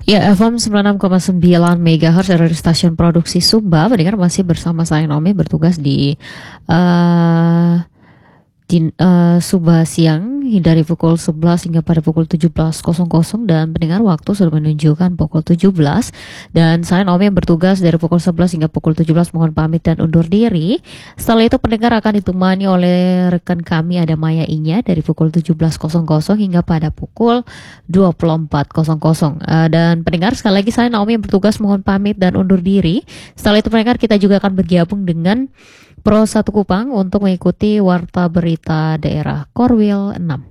Ya, FM 96,9 MHz dari stasiun produksi Sumba. Pendengar masih bersama saya Naomi bertugas eh, Sumba siang dari pukul 11 hingga pada pukul 17.00 dan pendengar waktu sudah menunjukkan pukul 17 dan saya Naomi yang bertugas dari pukul 11 hingga pukul 17 mohon pamit dan undur diri. Setelah itu pendengar akan ditemani oleh rekan kami ada Maya Inya dari pukul 17.00 hingga pada pukul 24.00. Dan pendengar sekali lagi saya Naomi yang bertugas mohon pamit dan undur diri. Setelah itu pendengar kita juga akan bergabung dengan Pro 1 Kupang untuk mengikuti Warta Berita Daerah Korwil 6.